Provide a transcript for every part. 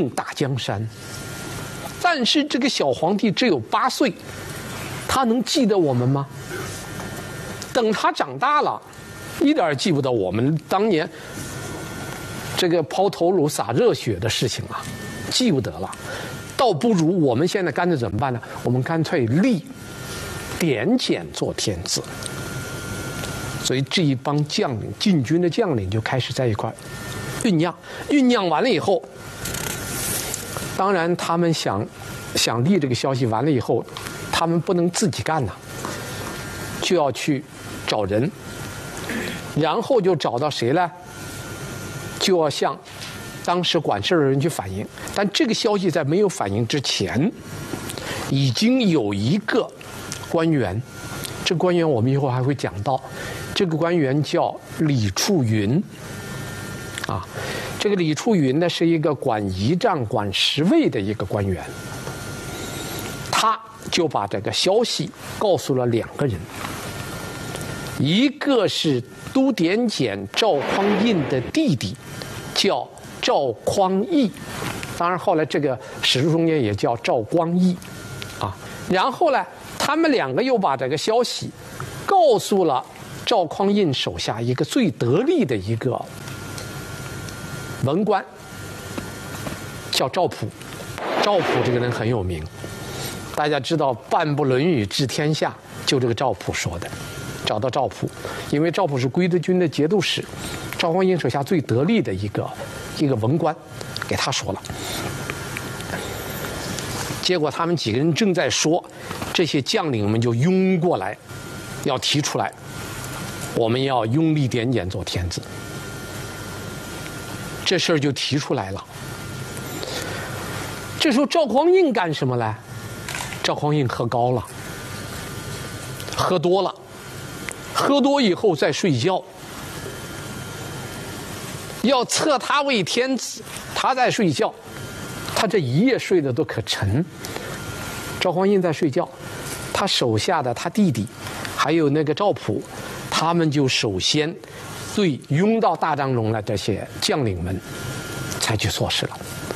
定大江山。但是这个小皇帝只有8岁，他能记得我们吗？等他长大了，一点记不得我们当年这个抛头颅洒热血的事情啊，记不得了。倒不如我们现在干脆怎么办呢？我们干脆立典检做天子。所以这一帮将领，禁军的将领就开始在一块酝酿完了以后，当然他们想立这个消息完了以后，他们不能自己干呐，就要去找人，然后就找到谁呢？就要向当时管事的人去反映。但这个消息在没有反映之前，已经有一个官员，这个官员我们以后还会讲到，这个官员叫李处云，啊，这个李处云呢是一个管仪仗、管侍卫的一个官员，他就把这个消息告诉了2个人，一个是都点检赵匡胤的弟弟，叫赵匡义，当然后来这个史书中间也叫赵光义，啊，然后呢，他们2个又把这个消息告诉了赵匡胤手下一个最得力的一个文官，叫赵普。赵普这个人很有名，大家知道半部《论语》治天下，就这个赵普说的。找到赵普，因为赵普是归德军的节度使，赵匡胤手下最得力的一个文官，给他说了。结果他们几个人正在说，这些将领们就拥过来，要提出来，我们要拥立典检做天子。这事儿就提出来了。这时候赵匡胤干什么来？赵匡胤喝高了，喝多了，喝多以后再睡觉，要册他为天子，他在睡觉，他这一夜睡得都可沉。赵匡胤在睡觉，他手下的他弟弟还有那个赵普，他们就首先对拥到大帐中的这些将领们采取措施了。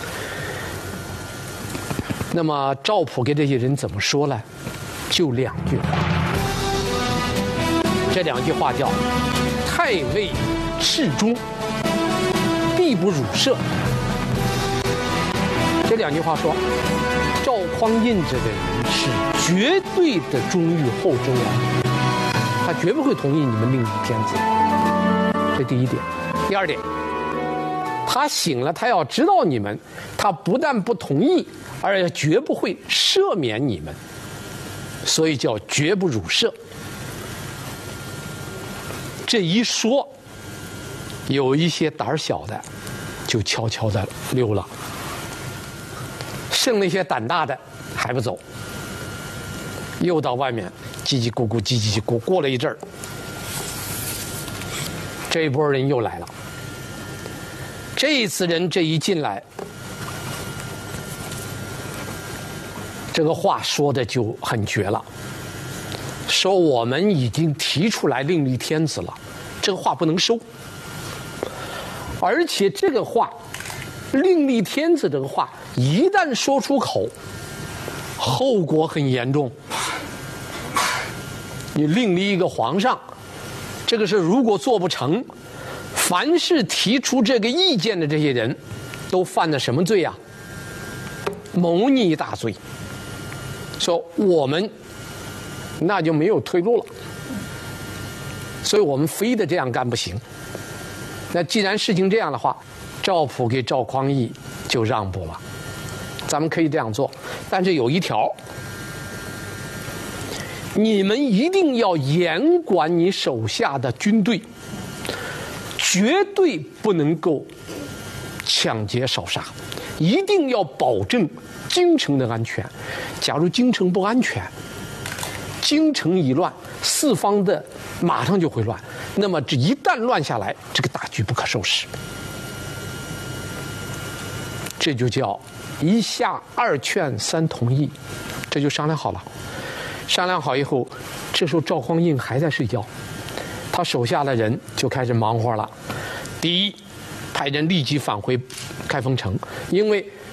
那么赵普给这些人怎么说呢？就2句话，这2句话叫太尉侍中，必不辱赦。这2句话说，赵匡胤这个人是绝对的忠于后周啊，他绝不会同意你们另立天子。这第一点。第2点，他醒了，他要知道你们，他不但不同意，而且绝不会赦免你们，所以叫绝不辱赦。这一说，有一些胆小的就悄悄的溜了，剩那些胆大的还不走，又到外面叽叽咕咕叽叽咕。过了一阵儿，这一波人又来了。这一次人这一进来，这个话说的就很绝了，说我们已经提出来另立天子了，这个话不能收。而且这个话，另立天子这个话一旦说出口，后果很严重。你另立一个皇上，这个事如果做不成，凡是提出这个意见的这些人都犯了什么罪啊？谋逆大罪。说我们那就没有退路了，所以我们非得这样干不行。那既然事情这样的话，赵普给赵匡胤就让步了，咱们可以这样做，但是有一条，你们一定要严管你手下的军队，绝对不能够抢劫烧杀，一定要保证京城的安全。假如京城不安全，京城一乱，四方的马上就会乱，那么这一旦乱下来，这个大局不可收拾。这就叫1下2劝3同意，这就商量好了。商量好以后，这时候赵匡胤还在睡觉，他手下的人就开始忙活了。第一，派人立即返回开封城，因为